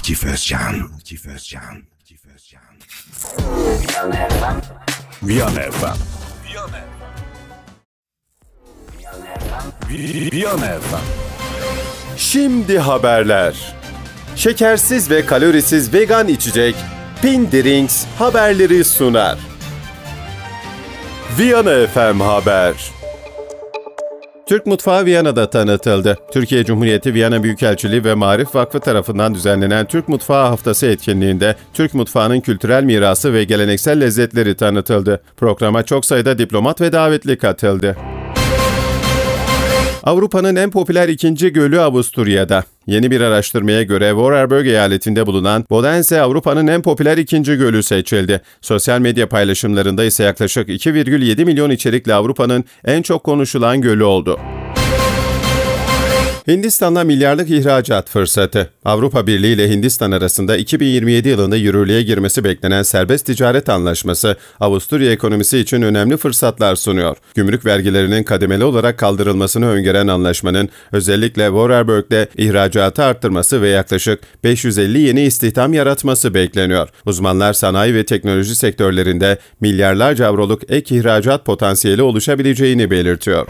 Akif Özcan. Viyana FM. Şimdi haberler. Şekersiz ve kalorisiz vegan içecek Pin Drinks haberleri sunar. Viyana FM Haber. Türk mutfağı Viyana'da tanıtıldı. Türkiye Cumhuriyeti Viyana Büyükelçiliği ve Maarif Vakfı tarafından düzenlenen Türk Mutfağı Haftası etkinliğinde Türk mutfağının kültürel mirası ve geleneksel lezzetleri tanıtıldı. Programa çok sayıda diplomat ve davetli katıldı. Avrupa'nın en popüler ikinci gölü Avusturya'da. Yeni bir araştırmaya göre Vorarlberg eyaletinde bulunan Bodense Avrupa'nın en popüler ikinci gölü seçildi. Sosyal medya paylaşımlarında ise yaklaşık 2,7 milyon içerikli Avrupa'nın en çok konuşulan gölü oldu. Hindistan'la milyarlık ihracat fırsatı. Avrupa Birliği ile Hindistan arasında 2027 yılında yürürlüğe girmesi beklenen serbest ticaret anlaşması, Avusturya ekonomisi için önemli fırsatlar sunuyor. Gümrük vergilerinin kademeli olarak kaldırılmasını öngören anlaşmanın özellikle Vorarlberg'de ihracatı arttırması ve yaklaşık 550 yeni istihdam yaratması bekleniyor. Uzmanlar sanayi ve teknoloji sektörlerinde milyarlarca avroluk ek ihracat potansiyeli oluşabileceğini belirtiyor.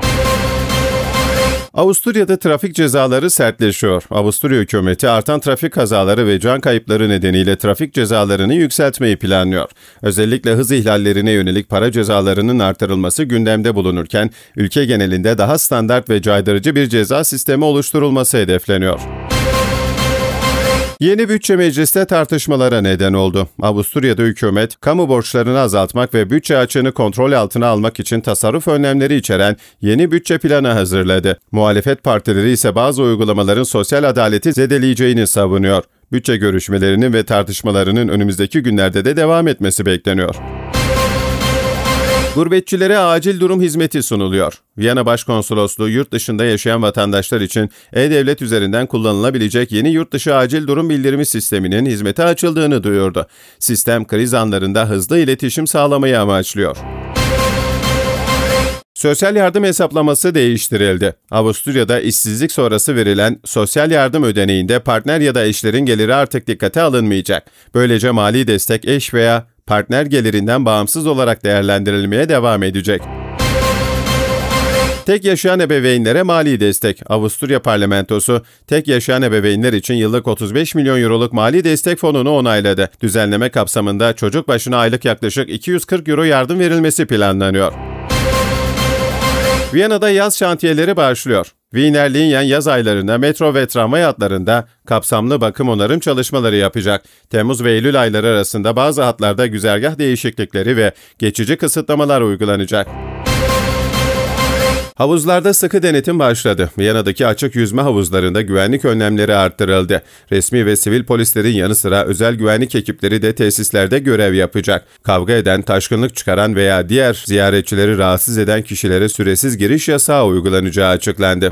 Avusturya'da trafik cezaları sertleşiyor. Avusturya hükümeti artan trafik kazaları ve can kayıpları nedeniyle trafik cezalarını yükseltmeyi planlıyor. Özellikle hız ihlallerine yönelik para cezalarının artırılması gündemde bulunurken, ülke genelinde daha standart ve caydırıcı bir ceza sistemi oluşturulması hedefleniyor. Yeni bütçe mecliste tartışmalara neden oldu. Avusturya'da hükümet, kamu borçlarını azaltmak ve bütçe açığını kontrol altına almak için tasarruf önlemleri içeren yeni bütçe planı hazırladı. Muhalefet partileri ise bazı uygulamaların sosyal adaleti zedeleyeceğini savunuyor. Bütçe görüşmelerinin ve tartışmalarının önümüzdeki günlerde de devam etmesi bekleniyor. Gurbetçilere acil durum hizmeti sunuluyor. Viyana Başkonsolosluğu yurt dışında yaşayan vatandaşlar için E-Devlet üzerinden kullanılabilecek yeni yurtdışı acil durum bildirimi sisteminin hizmete açıldığını duyurdu. Sistem kriz anlarında hızlı iletişim sağlamayı amaçlıyor. Sosyal yardım hesaplaması değiştirildi. Avusturya'da işsizlik sonrası verilen sosyal yardım ödeneğinde partner ya da eşlerin geliri artık dikkate alınmayacak. Böylece mali destek eş veya partner gelirinden bağımsız olarak değerlendirilmeye devam edecek. Tek yaşayan ebeveynlere mali destek. Avusturya parlamentosu, tek yaşayan ebeveynler için yıllık 35 milyon euroluk mali destek fonunu onayladı. Düzenleme kapsamında çocuk başına aylık yaklaşık 240 euro yardım verilmesi planlanıyor. Viyana'da yaz şantiyeleri başlıyor. Wiener Linien yaz aylarında metro ve tramvay hatlarında kapsamlı bakım onarım çalışmaları yapacak. Temmuz ve Eylül ayları arasında bazı hatlarda güzergah değişiklikleri ve geçici kısıtlamalar uygulanacak. Havuzlarda sıkı denetim başladı. Viyana'daki açık yüzme havuzlarında güvenlik önlemleri arttırıldı. Resmi ve sivil polislerin yanı sıra özel güvenlik ekipleri de tesislerde görev yapacak. Kavga eden, taşkınlık çıkaran veya diğer ziyaretçileri rahatsız eden kişilere süresiz giriş yasağı uygulanacağı açıklandı.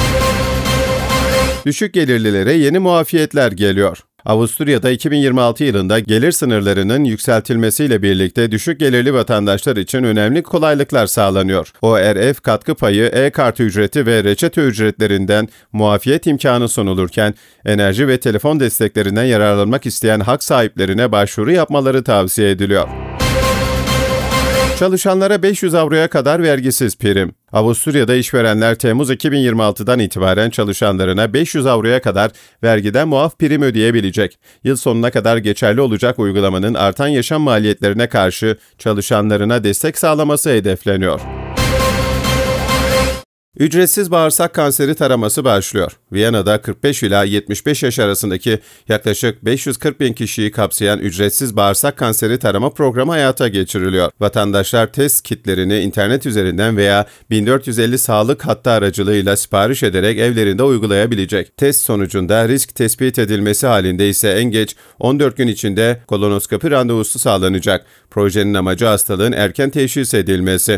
Düşük gelirlilere yeni muafiyetler geliyor. Avusturya'da 2026 yılında gelir sınırlarının yükseltilmesiyle birlikte düşük gelirli vatandaşlar için önemli kolaylıklar sağlanıyor. ORF katkı payı, e-kart ücreti ve reçete ücretlerinden muafiyet imkanı sunulurken, enerji ve telefon desteklerinden yararlanmak isteyen hak sahiplerine başvuru yapmaları tavsiye ediliyor. Çalışanlara 500 avroya kadar vergisiz prim. Avusturya'da işverenler Temmuz 2026'dan itibaren çalışanlarına 500 avroya kadar vergiden muaf prim ödeyebilecek. Yıl sonuna kadar geçerli olacak uygulamanın artan yaşam maliyetlerine karşı çalışanlarına destek sağlaması hedefleniyor. Ücretsiz bağırsak kanseri taraması başlıyor. Viyana'da 45 ila 75 yaş arasındaki yaklaşık 540 bin kişiyi kapsayan ücretsiz bağırsak kanseri tarama programı hayata geçiriliyor. Vatandaşlar test kitlerini internet üzerinden veya 1450 sağlık hattı aracılığıyla sipariş ederek evlerinde uygulayabilecek. Test sonucunda risk tespit edilmesi halinde ise en geç 14 gün içinde kolonoskopi randevusu sağlanacak. Projenin amacı hastalığın erken teşhis edilmesi.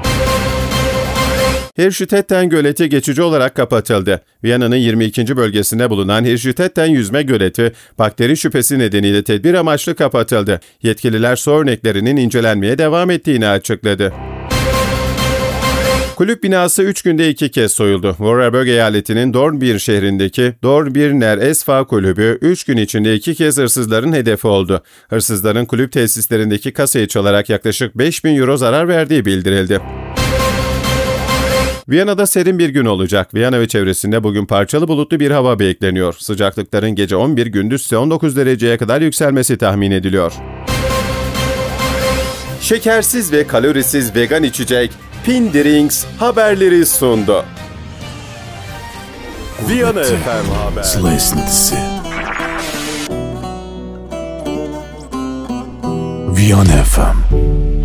Hirschstetten göleti geçici olarak kapatıldı. Viyana'nın 22. bölgesinde bulunan Hirschstetten yüzme göleti, bakteri şüphesi nedeniyle tedbir amaçlı kapatıldı. Yetkililer su örneklerinin incelenmeye devam ettiğini açıkladı. Kulüp binası 3 günde 2 kez soyuldu. Vorarlberg eyaletinin Dornbirn şehrindeki Dornbirner SV kulübü 3 gün içinde 2 kez hırsızların hedefi oldu. Hırsızların kulüp tesislerindeki kasayı çalarak yaklaşık 5.000 euro zarar verdiği bildirildi. Viyana'da serin bir gün olacak. Viyana ve çevresinde bugün parçalı bulutlu bir hava bekleniyor. Sıcaklıkların gece 11, gündüz ise 19 dereceye kadar yükselmesi tahmin ediliyor. Şekersiz ve kalorisiz vegan içecek Pindrings haberleri sundu. Viyana FM Haber. Sıla esintisi. Viyana FM.